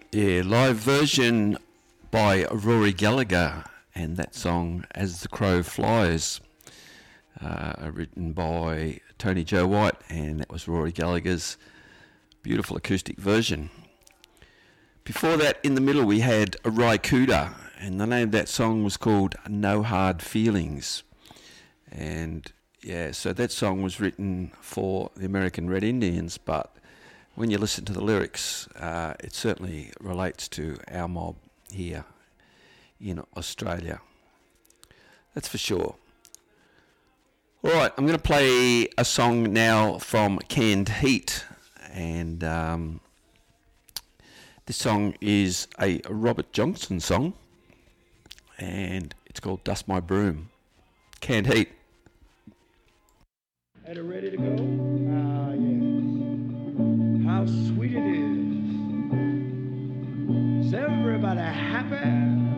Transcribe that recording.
Yeah, live version by Rory Gallagher, and that song "As the Crow Flies," written by Tony Joe White, and that was Rory Gallagher's beautiful acoustic version. Before that, in the middle, we had Ry Cooder, and the name of that song was called "No Hard Feelings," and yeah, so that song was written for the American Red Indians, but when you listen to the lyrics, it certainly relates to our mob here in Australia. That's for sure. All right, I'm going to play a song now from Canned Heat, and this song is a Robert Johnson song, and it's called Dust My Broom. Canned Heat. Are you ready to go? Ah, yes. How sweet it is. Is everybody happy?